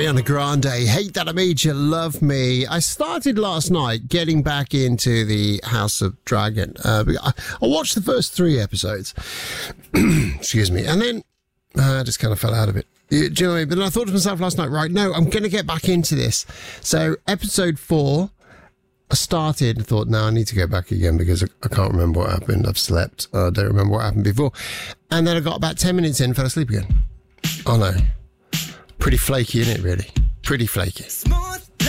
Ariana Grande, Hate That I Made You Love Me. I started last night getting back into the House of Dragon. I watched the first 3 episodes. Excuse me. And then I just kind of fell out of it. Do you know what I mean? But then I thought to myself last night, right, no, I'm going to get back into this. So episode 4, I started and thought, no, I need to go back again because I can't remember what happened. I've slept. I don't remember what happened before. And then I got about 10 minutes in, fell asleep again. Oh, no. Pretty flaky, isn't it, really? Pretty flaky.